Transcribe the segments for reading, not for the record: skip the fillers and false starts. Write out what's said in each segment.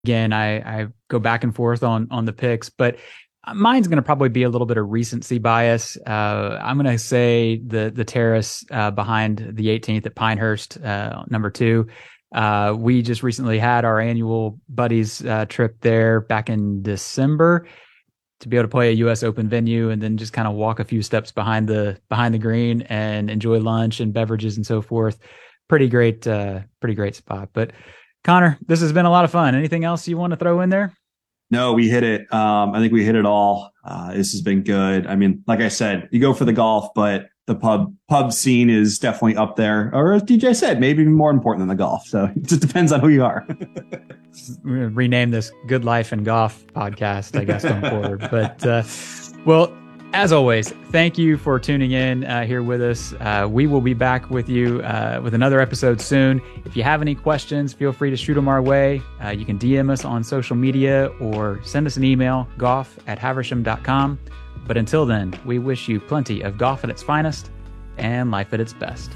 Again, I go back and forth on the picks, but mine's going to probably be a little bit of recency bias. I'm going to say the terrace behind the 18th at Pinehurst, number 2. We just recently had our annual buddies trip there back in December to be able to play a U.S. Open venue and then just kind of walk a few steps behind the green and enjoy lunch and beverages and so forth. Pretty great spot. But Connor, this has been a lot of fun. Anything else you want to throw in there? No, we hit it. I think we hit it all. This has been good. I mean, like I said, you go for the golf, but the pub scene is definitely up there. Or as DJ said, maybe even more important than the golf. So it just depends on who you are. We're going to rename this Good Life and Golf podcast, I guess, going forward. But, well, as always, thank you for tuning in here with us. We will be back with you with another episode soon. If you have any questions, feel free to shoot them our way. You can DM us on social media or send us an email, golf@haversham.com. But until then, we wish you plenty of golf at its finest and life at its best.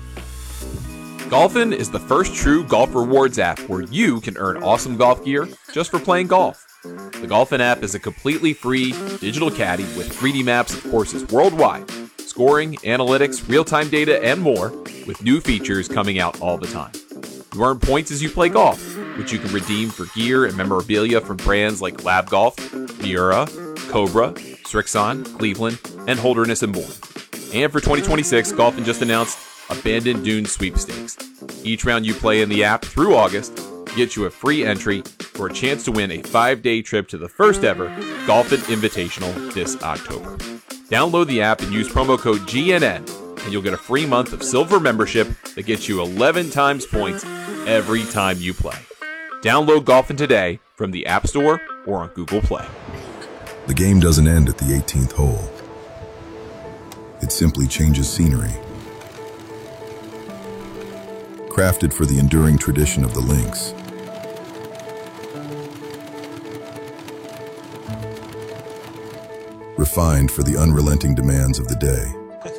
Golfin is the first true golf rewards app where you can earn awesome golf gear just for playing golf. The Golfin app is a completely free digital caddy with 3D maps of courses worldwide, scoring, analytics, real-time data, and more, with new features coming out all the time. You earn points as you play golf, which you can redeem for gear and memorabilia from brands like Lab Golf, Miura, Cobra, Srixon, Cleveland, and Holderness and Bourne. And for 2026, Golfin just announced Abandoned Dunes Sweepstakes. Each round you play in the app through August gets you a free entry for a chance to win a 5-day trip to the first ever Golfin Invitational this October. Download the app and use promo code GNN, and you'll get a free month of silver membership that gets you 11 times points every time you play. Download Golfin today from the App Store or on Google Play. The game doesn't end at the 18th hole. It simply changes scenery. Crafted for the enduring tradition of the links. Refined for the unrelenting demands of the day.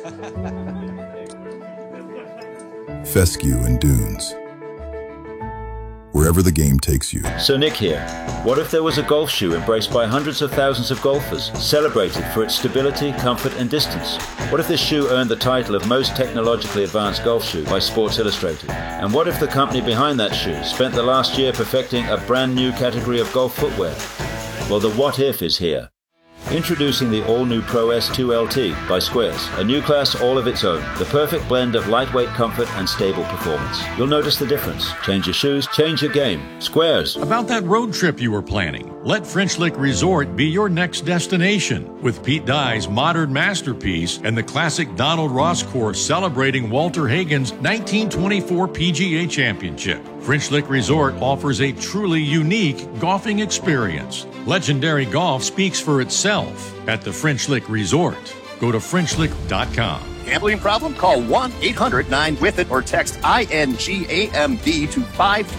Fescue and dunes. Wherever the game takes you. So Nick here. What if there was a golf shoe embraced by hundreds of thousands of golfers, celebrated for its stability, comfort and distance? What if this shoe earned the title of most technologically advanced golf shoe by Sports Illustrated? And what if the company behind that shoe spent the last year perfecting a brand new category of golf footwear? Well, the what if is here. Introducing the all-new Pro S2 LT by Squares, a new class all of its own, the perfect blend of lightweight comfort and stable performance. You'll notice the difference. Change your shoes, change your game. Squares. About that road trip you were planning, let French Lick Resort be your next destination. With Pete Dye's modern masterpiece and the classic Donald Ross course celebrating Walter Hagen's 1924 PGA Championship. French Lick Resort offers a truly unique golfing experience. Legendary golf speaks for itself at the French Lick Resort. Go to FrenchLick.com. Gambling problem? Call 1-800-9-WITH-IT or text INGAMB to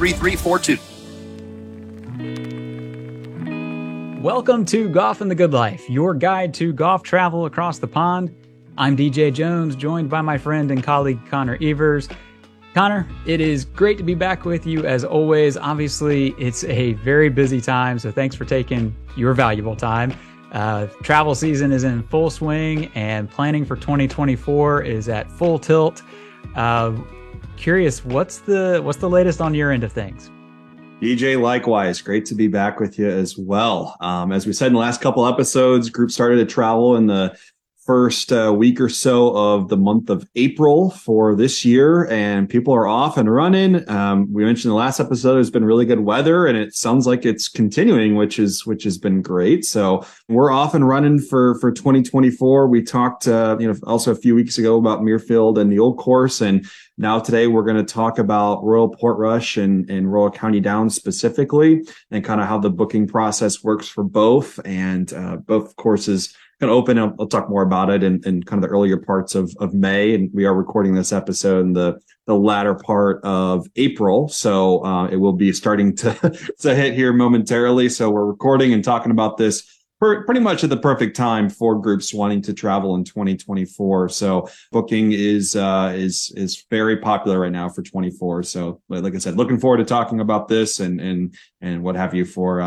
53342. Welcome to Golf and the Good Life, your guide to golf travel across the pond. I'm DJ Jones, joined by my friend and colleague Connor Evers. Connor, it is great to be back with you as always. Obviously, it's a very busy time, so thanks for taking your valuable time. Travel season is in full swing, and planning for 2024 is at full tilt. Curious, what's the latest on your end of things? DJ, likewise, great to be back with you as well. As we said in the last couple episodes, group started to travel in the first week or so of the month of April for this year, and people are off and running. We mentioned in the last episode there's been really good weather, and it sounds like it's continuing, which has been great. So we're off and running for 2024. We talked also a few weeks ago about Muirfield and the Old Course, and now today we're going to talk about Royal Portrush and Royal County Downs specifically, and kind of how the booking process works for both, and both courses going to open up. I'll talk more about it in kind of the earlier parts of May. And we are recording this episode in the latter part of April. So it will be starting to hit here momentarily. So we're recording and talking about this pretty much at the perfect time for groups wanting to travel in 2024. So booking is very popular right now for 24. So like I said, looking forward to talking about this and what have you for